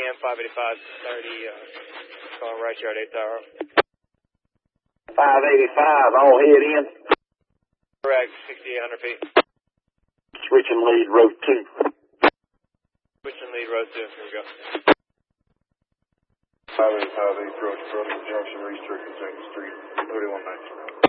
AM 585, 30, calling right yard 8 Tower. 585, all head in. Correct, 6,800 feet. Switching lead, road 2. Switching lead, road 2. Here we go. 585, East Road, Junction, restricted, James Street, 3119.